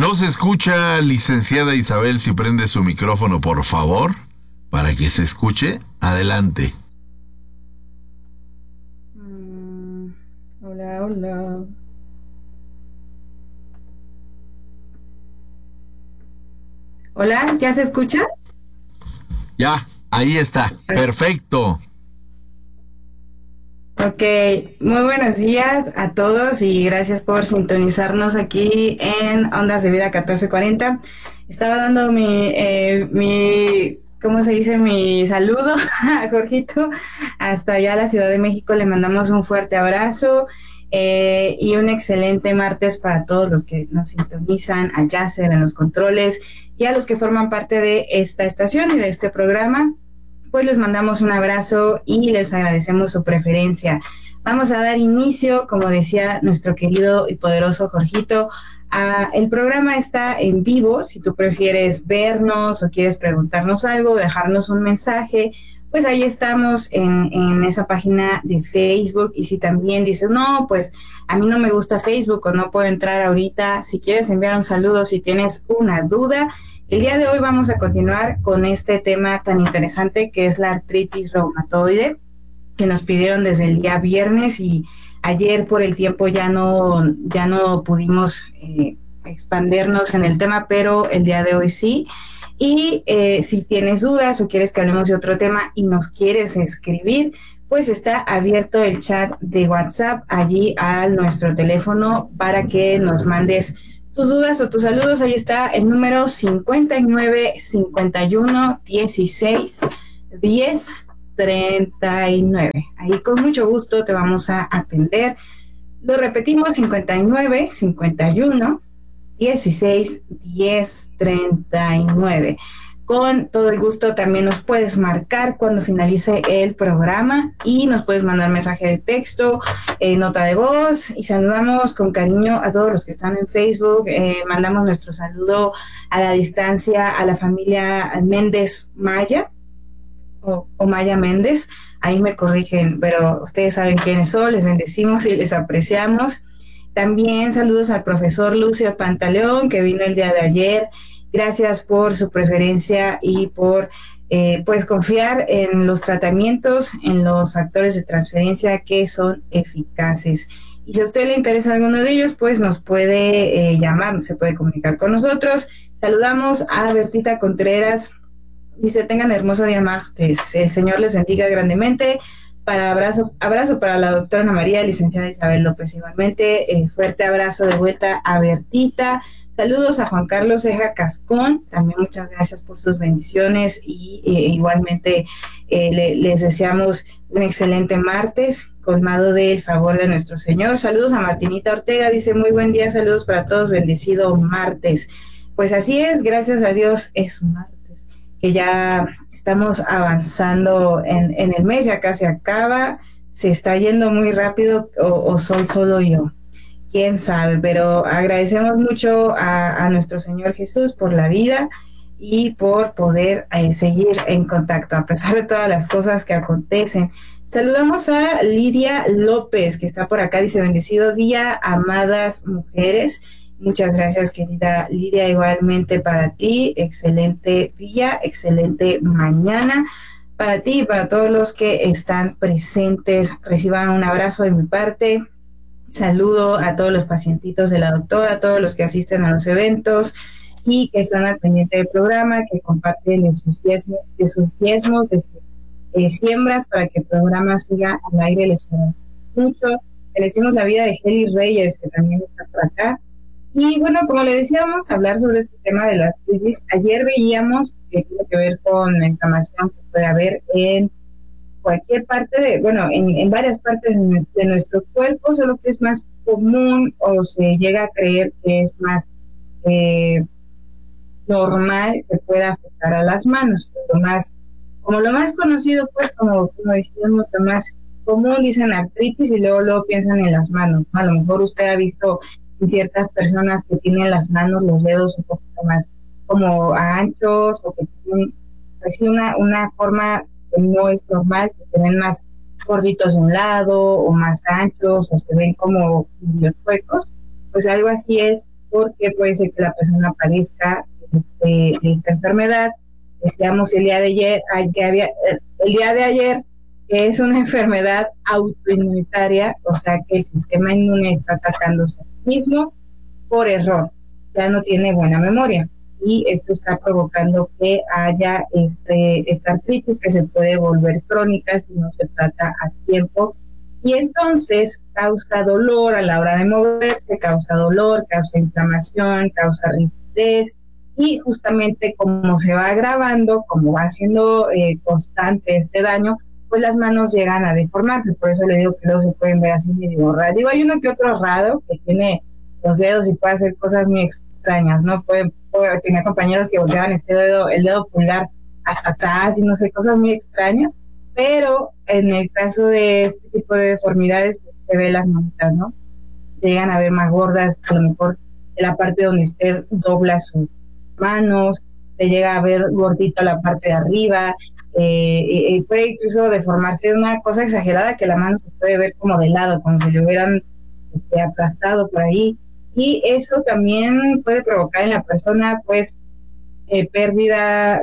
No se escucha, licenciada Isabel, si prende su micrófono, por favor, para que se escuche. Adelante. Hola, hola. Hola, ¿ya se escucha? Ya, ahí está. Perfecto. Ok, muy buenos días a todos y gracias por sintonizarnos aquí en Ondas de Vida 1440. Estaba dando ¿cómo se dice? Mi saludo a Jorgito hasta allá a la Ciudad de México. Le mandamos un fuerte abrazo y un excelente martes para todos los que nos sintonizan, a Yasser en los controles y a los que forman parte de esta estación y de este programa. Pues les mandamos un abrazo y les agradecemos su preferencia. Vamos a dar inicio, como decía nuestro querido y poderoso Jorgito. El programa está en vivo. Si tú prefieres vernos o quieres preguntarnos algo, dejarnos un mensaje, pues ahí estamos en esa página de Facebook. Y si también dices, no, pues a mí no me gusta Facebook o no puedo entrar ahorita, si quieres enviar un saludo, si tienes una duda, el día de hoy vamos a continuar con este tema tan interesante que es la artritis reumatoide, que nos pidieron desde el día viernes y ayer por el tiempo ya no pudimos expandernos en el tema, pero el día de hoy sí. Y si tienes dudas o quieres que hablemos de otro tema y nos quieres escribir, pues está abierto el chat de WhatsApp allí a nuestro teléfono para que nos mandes tus dudas o tus saludos. Ahí está el número 59 51 16 10 39. Ahí con mucho gusto te vamos a atender. Lo repetimos: 59 51 16 10 39. Con todo el gusto también nos puedes marcar cuando finalice el programa y nos puedes mandar mensaje de texto, nota de voz, y saludamos con cariño a todos los que están en Facebook. Mandamos nuestro saludo a la distancia a la familia Méndez Maya o Maya Méndez. Ahí me corrigen, pero ustedes saben quiénes son. Les bendecimos y les apreciamos. También saludos al profesor Lucio Pantaleón, que vino el día de ayer. Gracias por su preferencia y por pues confiar en los tratamientos, en los factores de transferencia que son eficaces. Y si a usted le interesa alguno de ellos, pues nos puede llamar, se puede comunicar con nosotros. Saludamos a Bertita Contreras. Dice: tengan hermoso día martes. El Señor les bendiga grandemente. Abrazo para la doctora Ana María, licenciada Isabel López. Igualmente, fuerte abrazo de vuelta a Bertita. Saludos a Juan Carlos Ceja Cascón, también muchas gracias por sus bendiciones y igualmente les deseamos un excelente martes, colmado del favor de nuestro Señor. Saludos a Martinita Ortega, dice: muy buen día, saludos para todos, bendecido martes. Pues así es, gracias a Dios es martes, que ya estamos avanzando en el mes, ya casi acaba, se está yendo muy rápido o soy solo yo. Quién sabe, pero agradecemos mucho a nuestro Señor Jesús por la vida y por poder seguir en contacto a pesar de todas las cosas que acontecen. Saludamos a Lidia López, que está por acá, dice: bendecido día, amadas mujeres. Muchas gracias, querida Lidia, igualmente para ti. Excelente día, excelente mañana para ti y para todos los que están presentes. Reciban un abrazo de mi parte. Saludo a todos los pacientitos de la doctora, a todos los que asisten a los eventos y que están al pendiente del programa, que comparten de sus diezmos, siembras para que el programa siga al aire. Les agradecemos mucho. Le decimos la vida de Heli Reyes, que también está por acá. Y bueno, como le decíamos, hablar sobre este tema de la artritis. Ayer veíamos que tiene que ver con la inflamación que puede haber en cualquier parte en varias partes de nuestro cuerpo, solo que es más común o se llega a creer que es más normal que pueda afectar a las manos. Lo más conocido, pues, como decíamos, lo más común, dicen artritis y luego piensan en las manos, ¿no? A lo mejor usted ha visto en ciertas personas que tienen las manos, los dedos un poquito más como anchos o que tienen pues, una forma que no es normal, que se ven más gorditos de un lado o más anchos o se ven como medio chuecos. Pues algo así es porque puede ser que la persona padezca esta enfermedad. Decíamos el día de ayer que es una enfermedad autoinmunitaria, o sea que el sistema inmune está atacándose a sí mismo por error, ya no tiene buena memoria y esto está provocando que haya esta artritis que se puede volver crónica si no se trata a tiempo y entonces causa dolor a la hora de moverse, causa dolor, causa inflamación, causa rigidez y justamente como se va agravando, como va siendo constante este daño, pues las manos llegan a deformarse, por eso le digo que luego se pueden ver así medio raros. Digo, hay uno que otro raro que tiene los dedos y puede hacer cosas muy extrañas, ¿no? Tenía compañeros que volteaban el dedo pulgar hasta atrás y no sé, cosas muy extrañas, pero en el caso de este tipo de deformidades se ve las manitas, ¿no? Se llegan a ver más gordas, a lo mejor en la parte donde usted dobla sus manos, se llega a ver gordito la parte de arriba, puede incluso deformarse una cosa exagerada que la mano se puede ver como de lado, como si le hubieran aplastado por ahí, y eso también puede provocar en la persona pues pérdida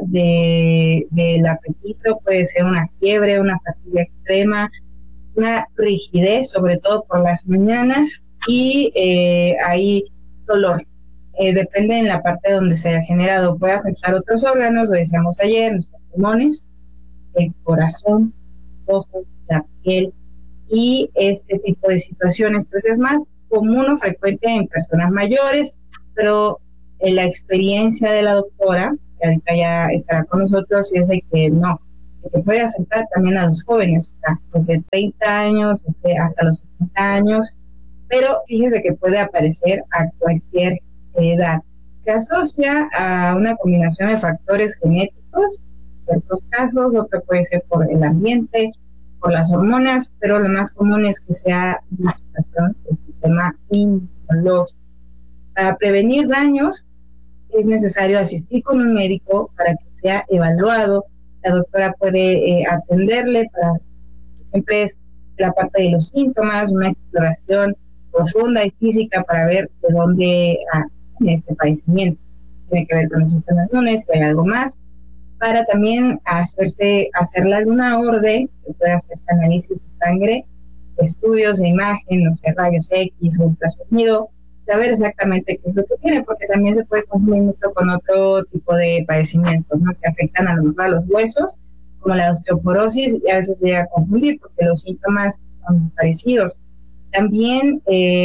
del apetito, puede ser una fiebre, una fatiga extrema, una rigidez, sobre todo por las mañanas, y hay dolor. Depende en la parte donde se haya generado, puede afectar otros órganos, lo decíamos ayer, nuestros pulmones, el corazón, los ojos, la piel y este tipo de situaciones. Pues es más común o frecuente en personas mayores, pero la experiencia de la doctora, que ahorita ya estará con nosotros, es de que no, que puede afectar también a los jóvenes, o sea, desde 30 años hasta los 60 años, pero fíjese que puede aparecer a cualquier edad. Se asocia a una combinación de factores genéticos, en ciertos casos, otro puede ser por el ambiente, por las hormonas, pero lo más común es que sea una situación del sistema inmunológico. Para prevenir daños es necesario asistir con un médico para que sea evaluado. La doctora puede atenderle para siempre es la parte de los síntomas, una exploración profunda y física para ver de dónde este padecimiento tiene que ver con el sistema inmune, si hay algo más, para también hacerle alguna orden, que puede hacerse análisis de sangre, estudios de imagen, no sé, rayos X, ultrasonido, saber exactamente qué es lo que tiene, porque también se puede confundir mucho con otro tipo de padecimientos, ¿no? Que afectan a lo mejor a los huesos, como la osteoporosis, y a veces se llega a confundir porque los síntomas son parecidos. También,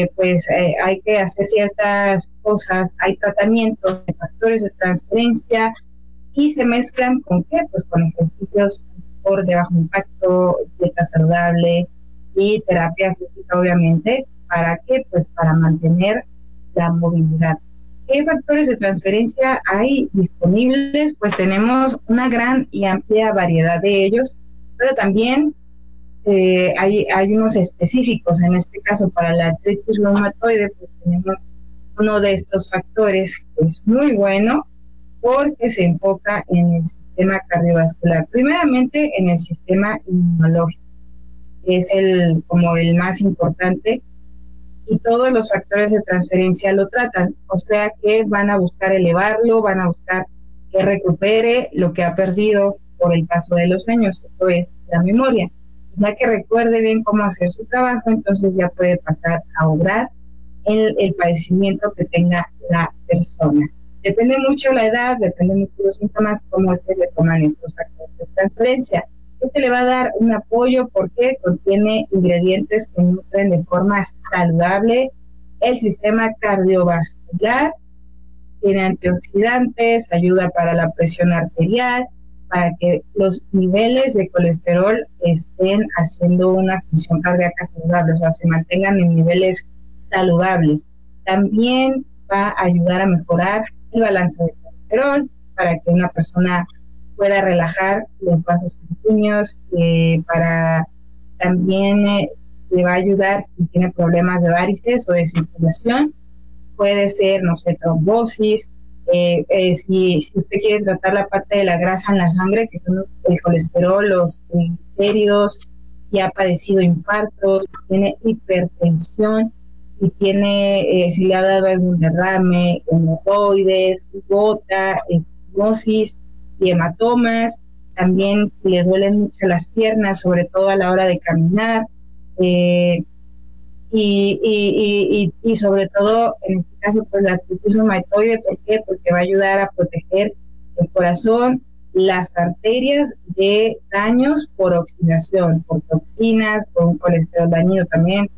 hay que hacer ciertas cosas, hay tratamientos de factores de transferencia y se mezclan con ¿qué? Pues con ejercicios de bajo impacto, dieta saludable y terapia física, obviamente. ¿Para qué? Pues para mantener la movilidad. ¿Qué factores de transferencia hay disponibles? Pues tenemos una gran y amplia variedad de ellos, pero también hay unos específicos. En este caso, para la artritis reumatoide, pues tenemos uno de estos factores que es muy bueno porque se enfoca en el sistema cardiovascular, primeramente en el sistema inmunológico, que es como el más importante, y todos los factores de transferencia lo tratan, o sea que van a buscar elevarlo, van a buscar que recupere lo que ha perdido por el paso de los años, esto es la memoria. Ya que recuerde bien cómo hacer su trabajo, entonces ya puede pasar a obrar el padecimiento que tenga la persona. Depende mucho la edad, depende mucho los síntomas, cómo es que se toman estos factores de transferencia. Este le va a dar un apoyo porque contiene ingredientes que nutren de forma saludable el sistema cardiovascular, tiene antioxidantes, ayuda para la presión arterial, para que los niveles de colesterol estén haciendo una función cardíaca saludable, o sea, se mantengan en niveles saludables. También va a ayudar a mejorar el balance de colesterol para que una persona pueda relajar los vasos sanguíneos, para también le va a ayudar si tiene problemas de varices o de circulación, puede ser, no sé, trombosis, si usted quiere tratar la parte de la grasa en la sangre, que son el colesterol, los triglicéridos, si ha padecido infartos, si tiene hipertensión, si tiene, si le ha dado algún derrame, hemorroides, gota, estenosis y hematomas, también si le duelen mucho las piernas, sobre todo a la hora de caminar, y sobre todo en este caso pues la artritis reumatoide. ¿Por qué? Porque va a ayudar a proteger el corazón, las arterias de daños por oxidación, por toxinas, por un colesterol dañino también,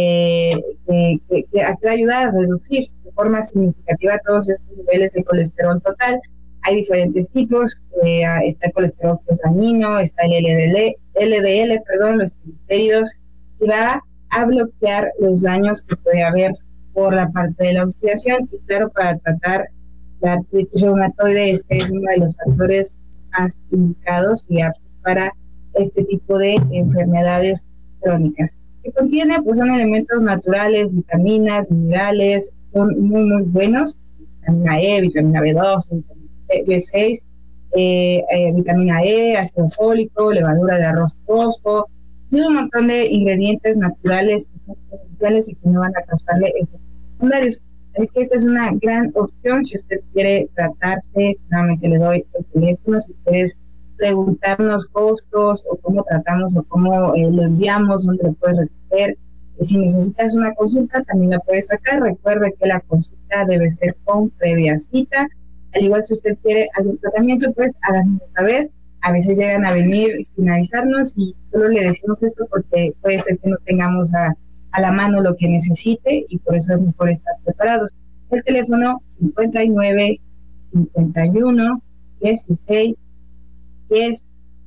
que va a ayudar a reducir de forma significativa todos estos niveles de colesterol total. Hay diferentes tipos, está el colesterol que es dañino, está el LDL, los triglicéridos, y va a bloquear los daños que puede haber por la parte de la oxidación. Y claro, para tratar la artritis reumatoide, este es uno de los factores más indicados y aptos para este tipo de enfermedades crónicas. Que contiene, pues son elementos naturales, vitaminas, minerales, son muy, muy buenos, vitamina E, vitamina B2, vitamina B6, vitamina E, ácido fólico, levadura de arroz rojo, y un montón de ingredientes naturales que son esenciales y que no van a causarle efectos secundarios. Así que esta es una gran opción si usted quiere tratarse. Nuevamente le doy el teléfono si quieres preguntarnos costos o cómo tratamos o cómo lo enviamos, dónde lo puedes recoger. Si necesitas una consulta, también la puedes sacar. Recuerde que la consulta debe ser con previa cita. Al igual, si usted quiere algún tratamiento, pues háganos saber. A veces llegan a venir sin avisarnos y solo le decimos esto porque puede ser que no tengamos a la mano lo que necesite y por eso es mejor estar preparados. El teléfono 59 51 16 10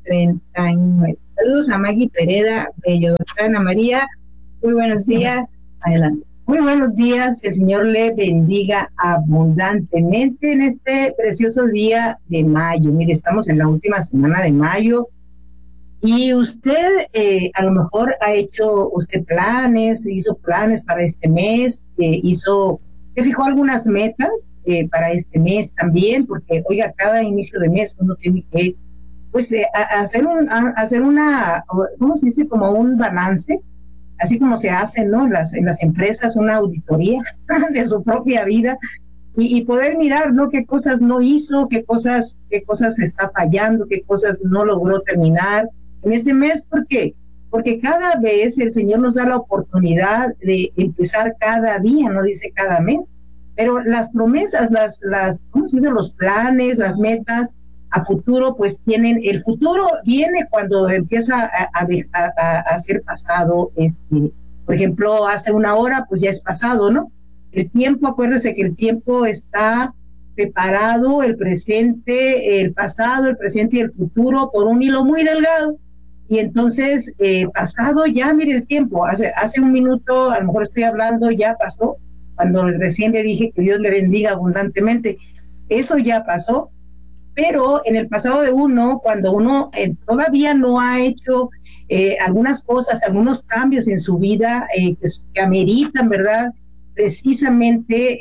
39. Saludos a Maggie Pereda Bello. Doctora Ana María, muy buenos días. Adelante. Muy buenos días, el Señor le bendiga abundantemente en este precioso día de mayo. Mire, estamos en la última semana de mayo y usted a lo mejor ha hecho hizo planes para este mes, se fijó algunas metas para este mes también, porque oiga, cada inicio de mes uno tiene que hacer una, ¿cómo se dice? Como un balance, así como se hace, ¿no? En las empresas, una auditoría de su propia vida y poder mirar, ¿no? Qué cosas no hizo, qué cosas está fallando, qué cosas no logró terminar en ese mes. ¿Por qué? Porque cada vez el Señor nos da la oportunidad de empezar cada día, no dice cada mes, pero las promesas, ¿cómo se dice? Los planes, las metas a futuro, pues el futuro viene cuando empieza a ser pasado. Por ejemplo, hace una hora, pues ya es pasado, ¿no? El tiempo, acuérdese que el tiempo está separado, el presente, el pasado, el presente y el futuro por un hilo muy delgado. Y entonces, pasado ya, mire el tiempo, hace un minuto, a lo mejor estoy hablando, ya pasó, cuando recién le dije que Dios le bendiga abundantemente, eso ya pasó. Pero en el pasado de uno, cuando uno todavía no ha hecho algunas cosas, algunos cambios en su vida que ameritan, ¿verdad? Precisamente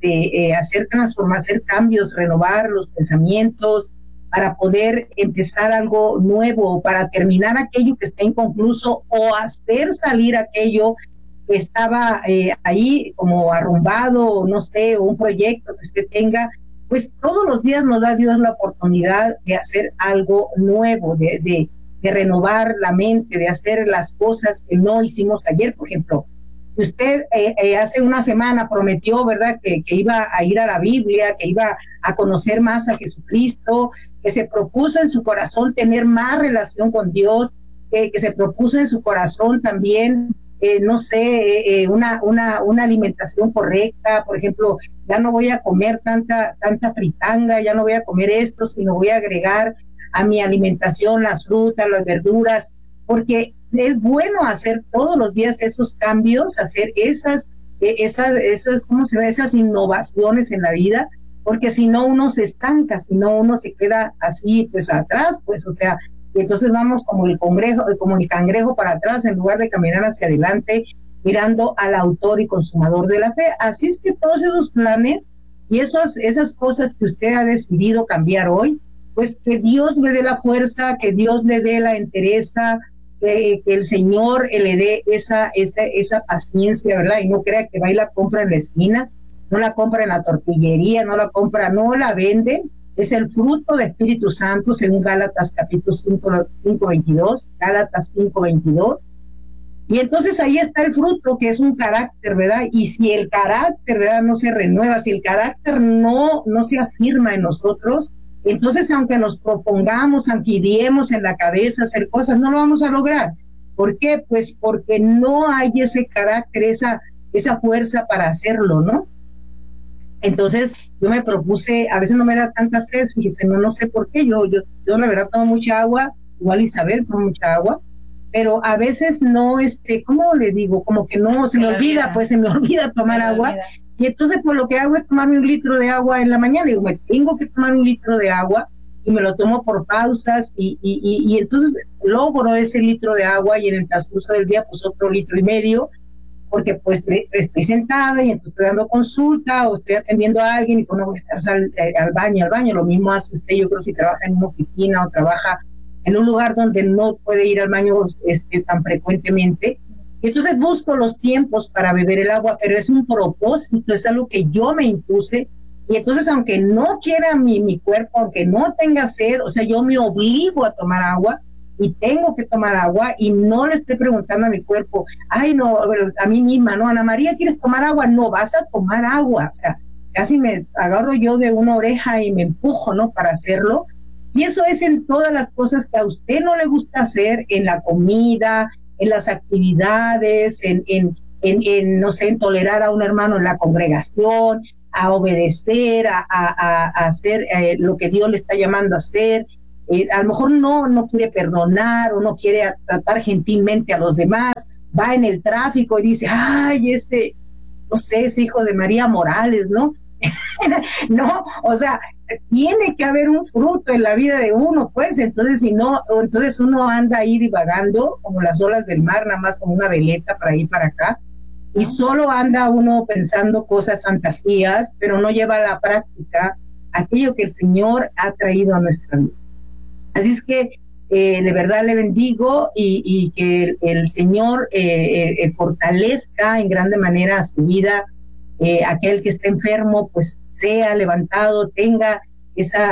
hacer cambios, renovar los pensamientos para poder empezar algo nuevo, para terminar aquello que está inconcluso o hacer salir aquello que estaba ahí como arrumbado, no sé, o un proyecto que usted tenga. Pues todos los días nos da Dios la oportunidad de hacer algo nuevo, de renovar la mente, de hacer las cosas que no hicimos ayer. Por ejemplo, usted hace una semana prometió, ¿verdad?, que iba a ir a la Biblia, que iba a conocer más a Jesucristo, que se propuso en su corazón tener más relación con Dios, que se propuso en su corazón también una alimentación correcta. Por ejemplo, ya no voy a comer tanta fritanga, ya no voy a comer esto, sino voy a agregar a mi alimentación las frutas, las verduras, porque es bueno hacer todos los días esos cambios, hacer esas ¿cómo se ve? Esas innovaciones en la vida, porque si no uno se estanca, si no uno se queda así, pues atrás, pues, o sea, y entonces vamos como el cangrejo para atrás en lugar de caminar hacia adelante, mirando al autor y consumador de la fe. Así es que todos esos planes y esas cosas que usted ha decidido cambiar hoy, pues que Dios le dé la fuerza, que Dios le dé la entereza, que el Señor le dé esa paciencia, ¿verdad? Y no crea que va y la compra en la esquina, no la compra en la tortillería, no la venden. Es el fruto de Espíritu Santo, según Gálatas capítulo 5:22, Gálatas 5:22. Y entonces ahí está el fruto, que es un carácter, ¿verdad? Y si el carácter, ¿verdad?, no se renueva, si el carácter no se afirma en nosotros, entonces aunque nos propongamos, aunque ideemos en la cabeza hacer cosas, no lo vamos a lograr. ¿Por qué? Pues porque no hay ese carácter, esa fuerza para hacerlo, ¿no? Entonces yo me propuse, a veces no me da tanta sed, fíjese, no sé por qué, yo la verdad tomo mucha agua, igual Isabel toma mucha agua, pero a veces no, ¿cómo le digo? Como que no, se me olvida tomar agua, y entonces pues lo que hago es tomarme 1 litro de agua en la mañana, digo, me tengo que tomar 1 litro de agua, y me lo tomo por pausas, y entonces logro ese litro de agua, y en el transcurso del día pues otro 1,5 litros, porque pues estoy sentada y entonces estoy dando consulta o estoy atendiendo a alguien y pues no voy a estar al baño, lo mismo hace usted, yo creo, si trabaja en una oficina o trabaja en un lugar donde no puede ir al baño tan frecuentemente. Y entonces busco los tiempos para beber el agua, pero es un propósito, es algo que yo me impuse, y entonces aunque no quiera mi cuerpo, aunque no tenga sed, o sea, yo me obligo a tomar agua, y tengo que tomar agua, y no le estoy preguntando a mi cuerpo, ay no, a mí misma, no, Ana María, ¿quieres tomar agua? No, vas a tomar agua. O sea, casi me agarro yo de una oreja y me empujo, ¿no?, para hacerlo. Y eso es en todas las cosas que a usted no le gusta hacer, en la comida, en las actividades, en no sé, en tolerar a un hermano en la congregación, a obedecer, a hacer lo que Dios le está llamando a hacer. A lo mejor no quiere perdonar o no quiere tratar gentilmente a los demás, va en el tráfico y dice, ay, no sé, ese hijo de María Morales, ¿no? No, o sea, tiene que haber un fruto en la vida de uno, pues, entonces si no, entonces uno anda ahí divagando como las olas del mar, nada más como una veleta para ir para acá, y solo anda uno pensando cosas, fantasías, pero no lleva a la práctica aquello que el Señor ha traído a nuestra vida. Así es que de verdad le bendigo y que el Señor fortalezca en grande manera su vida. Aquel que esté enfermo, pues sea levantado, tenga esa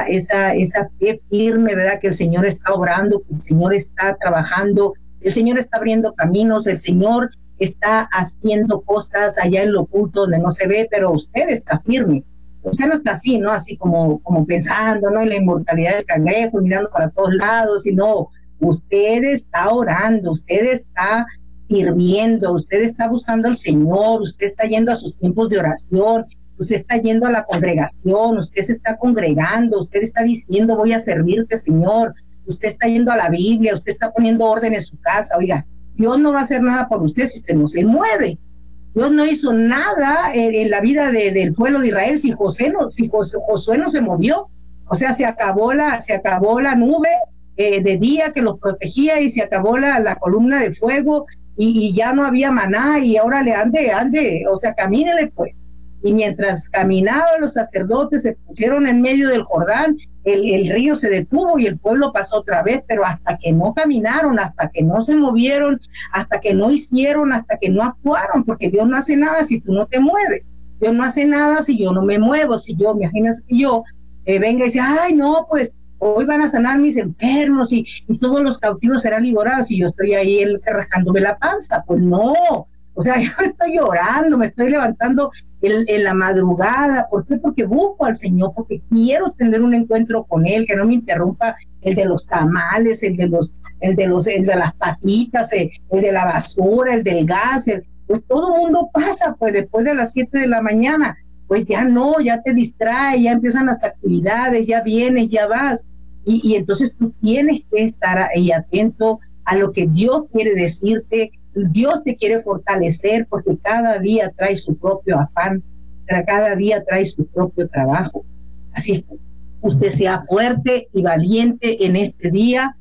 fe firme, ¿verdad? Que el Señor está obrando, que el Señor está trabajando, el Señor está abriendo caminos, el Señor está haciendo cosas allá en lo oculto donde no se ve, pero usted está firme. Usted no está así, ¿no? Así como pensando, ¿no?, en la inmortalidad del cangrejo, mirando para todos lados, sino usted está orando, usted está sirviendo, usted está buscando al Señor, usted está yendo a sus tiempos de oración, usted está yendo a la congregación, usted se está congregando, usted está diciendo, voy a servirte, Señor, usted está yendo a la Biblia, usted está poniendo orden en su casa. Oiga, Dios no va a hacer nada por usted si usted no se mueve. Dios no hizo nada en la vida del pueblo de Israel si Josué no se movió. O sea, se acabó la nube de día que los protegía, y se acabó la columna de fuego, y ya no había maná, y ahora le ande, o sea, camínele pues. Y mientras caminaban los sacerdotes, se pusieron en medio del Jordán, el río se detuvo y el pueblo pasó otra vez, pero hasta que no caminaron, hasta que no se movieron, hasta que no hicieron, hasta que no actuaron, porque Dios no hace nada si tú no te mueves. Dios no hace nada si yo no me muevo. Si yo, imagínate que yo venga y dice, ay no, pues hoy van a sanar mis enfermos y todos los cautivos serán liberados, y yo estoy ahí rascándome la panza. Pues no, o sea, yo estoy llorando, me estoy levantando en la madrugada. ¿Por qué? Porque busco al Señor, porque quiero tener un encuentro con Él, que no me interrumpa el de los tamales, el de las patitas, el de la basura, el del gas, pues todo el mundo pasa, pues después de las 7 de la mañana, pues ya no, ya te distrae, ya empiezan las actividades, ya vienes, ya vas, y entonces tú tienes que estar ahí atento a lo que Dios quiere decirte. Dios te quiere fortalecer, porque cada día trae su propio afán, cada día trae su propio trabajo. Así es que usted sea fuerte y valiente en este día,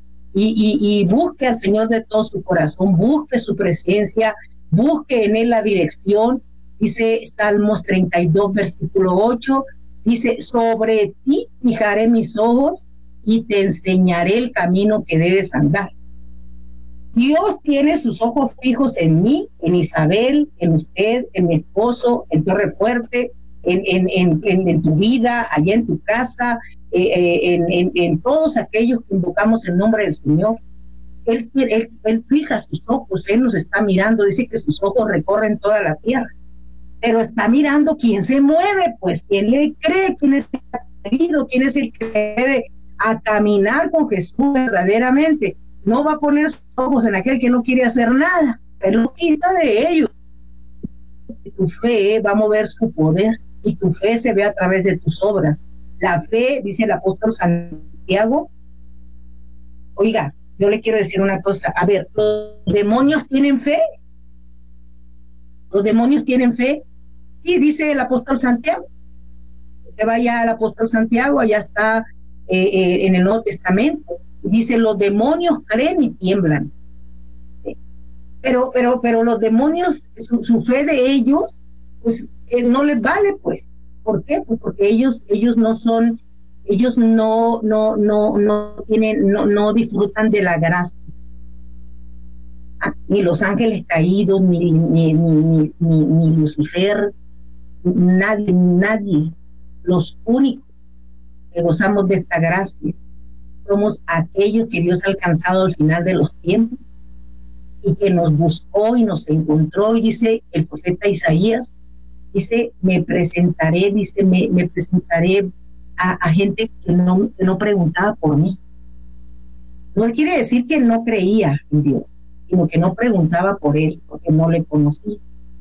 y busque al Señor de todo su corazón, busque su presencia, busque en Él la dirección. Dice Salmos 32, versículo 8, dice, sobre ti fijaré mis ojos y te enseñaré el camino que debes andar. Dios tiene sus ojos fijos en mí, en Isabel, en usted, en mi esposo, en Torre Fuerte, en tu vida, allá en tu casa, en todos aquellos que invocamos el nombre del Señor. Él fija sus ojos, Él nos está mirando, dice que sus ojos recorren toda la tierra, pero está mirando quién se mueve, pues, quién le cree, quién es el querido, quién es el que se debe a caminar con Jesús verdaderamente. No va a poner sus ojos en aquel que no quiere hacer nada, pero lo quita de ellos. Tu fe va a mover su poder y tu fe se ve a través de tus obras. La fe, dice el apóstol Santiago, oiga, yo le quiero decir una cosa, a ver, ¿los demonios tienen fe? ¿Los demonios tienen fe? Sí, dice el apóstol Santiago. Usted vaya al apóstol Santiago, allá está en el Nuevo Testamento. Dice, los demonios creen y tiemblan. Pero los demonios, su fe de ellos, pues no les vale, pues. ¿Por qué? Pues porque ellos no son, ellos no tienen, no disfrutan de la gracia. Ni los ángeles caídos, ni Lucifer, nadie. Los únicos que gozamos de esta gracia somos aquellos que Dios ha alcanzado al final de los tiempos y que nos buscó y nos encontró. Y dice el profeta Isaías, dice, me presentaré a gente que no preguntaba por mí. No quiere decir que no creía en Dios, sino que no preguntaba por Él, porque no le conocía.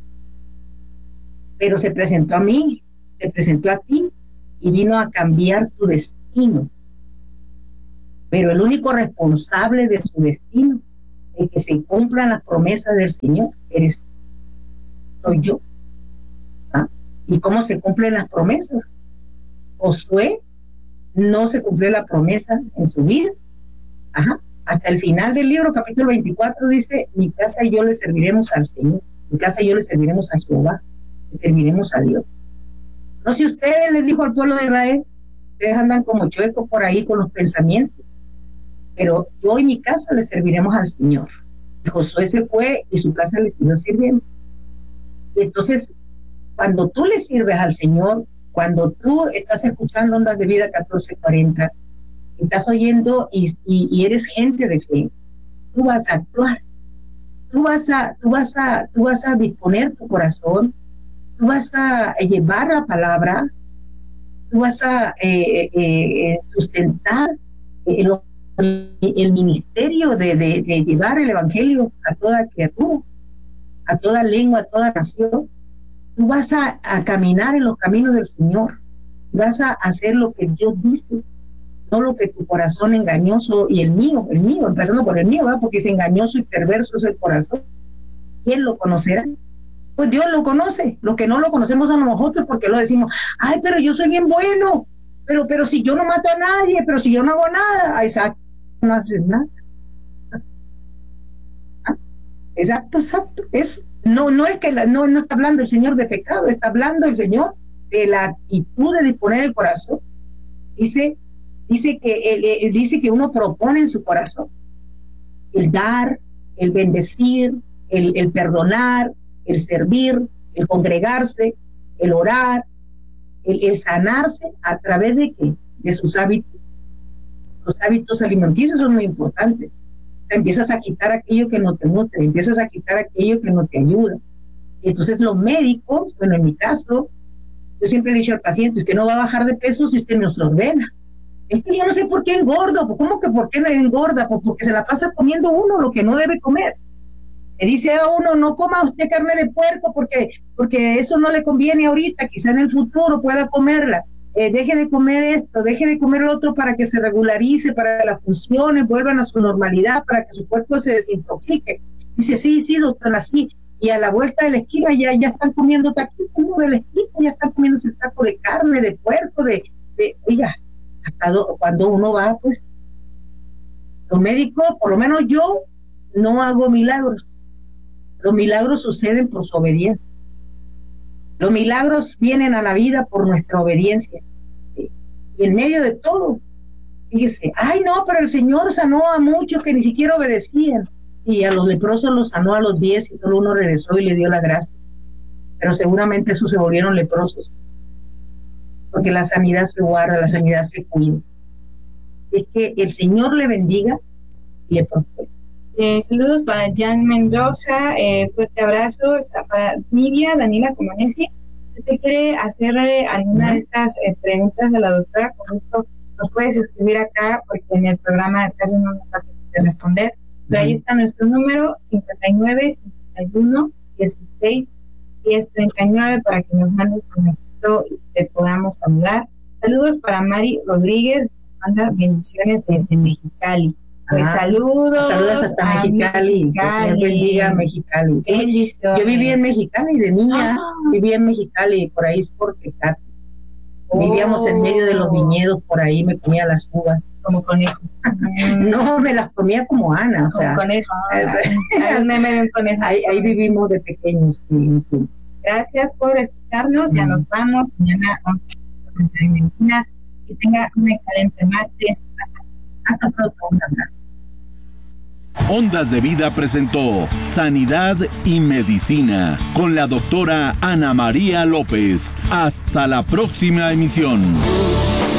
Pero se presentó a mí, se presentó a ti y vino a cambiar tu destino. Pero el único responsable de su destino, de que se cumplan las promesas del Señor, soy yo. ¿Ah? ¿Y cómo se cumplen las promesas? Josué no se cumplió la promesa en su vida. Ajá. Hasta el final del libro, capítulo 24, dice, mi casa y yo le serviremos al Señor, mi casa y yo le serviremos a Jehová, le serviremos a Dios. No sé si ustedes les dijo al pueblo de Israel, ustedes andan como chuecos por ahí con los pensamientos, pero yo y mi casa le serviremos al Señor. Y Josué se fue y su casa le siguió sirviendo. Y entonces, cuando tú le sirves al Señor, cuando tú estás escuchando Ondas de Vida 1440, estás oyendo y eres gente de fe, tú vas a actuar, tú vas a disponer tu corazón, tú vas a llevar la palabra, tú vas a sustentar el ministerio de llevar el evangelio a toda criatura, a toda lengua, a toda nación. Tú vas a caminar en los caminos del Señor, vas a hacer lo que Dios dice, no lo que tu corazón engañoso y el mío, empezando por el mío, ¿verdad? Porque es engañoso y perverso es el corazón. ¿Quién lo conocerá? Pues Dios lo conoce. Los que no lo conocemos somos nosotros, porque lo decimos, ay, pero yo soy bien bueno, pero si yo no mato a nadie, pero si yo no hago nada, exacto, no haces nada. ¿Ah? Exacto, eso. No es que no está hablando el Señor de pecado, está hablando el Señor de la actitud de disponer el corazón. Dice que uno propone en su corazón el dar, el bendecir, el perdonar, el servir, el congregarse, el orar, el sanarse a través de ¿qué? De sus hábitos. Los hábitos alimenticios son muy importantes. Te empiezas a quitar aquello que no te nutre, empiezas a quitar aquello que no te ayuda. Y entonces los médicos, bueno, en mi caso, yo siempre le he dicho al paciente, usted no va a bajar de peso si usted nos lo ordena. Es que yo no sé por qué engordo. ¿Cómo que por qué no engorda? Pues porque se la pasa comiendo uno lo que no debe comer. Le dice a uno, no coma usted carne de puerco porque eso no le conviene ahorita, quizá en el futuro pueda comerla. Deje de comer esto, deje de comer lo otro para que se regularice, para que las funciones vuelvan a su normalidad, para que su cuerpo se desintoxique. Dice, sí, doctora, sí. Y a la vuelta de la esquina ya están comiendo taquitos de la esquina, ya están comiendo el taco de carne, de puerco, oiga, hasta cuando uno va, pues, los médicos, por lo menos yo, no hago milagros. Los milagros suceden por su obediencia. Los milagros vienen a la vida por nuestra obediencia. Y en medio de todo, fíjese, ay no, pero el Señor sanó a muchos que ni siquiera obedecían. y a los leprosos los sanó a los 10 y solo uno regresó y le dio la gracia. Pero seguramente esos se volvieron leprosos, porque la sanidad se guarda, la sanidad se cuida. Es que el Señor le bendiga y le prospere. Saludos para Jan Mendoza, fuerte abrazo. Para Nidia Daniela Comanesi, si usted quiere hacerle alguna de estas preguntas a la doctora, con esto nos puedes escribir acá, porque en el programa casi no nos va a responder. Pero ahí está nuestro número, 59 51 16 1039, para que nos mandes mensajito y te podamos saludar. Saludos para Mari Rodríguez, manda bendiciones desde Mexicali. Pues saludos hasta Mexicali. Que el Señor bendiga Mexicali. Yo viví en Mexicali de niña, viví en Mexicali, por ahí es por Tecate. Vivíamos en medio de los viñedos, por ahí me comía las uvas. Como conejo. No, me las comía como Ana, o sea. Como conejo. Ahí vivimos de pequeños. Sí. Gracias por escucharnos, ya nos vamos. Mañana vamos a de medicina. Que tenga un excelente martes. Hasta pronto, un abrazo. Ondas de Vida presentó Sanidad y Medicina con la doctora Ana María López. Hasta la próxima emisión.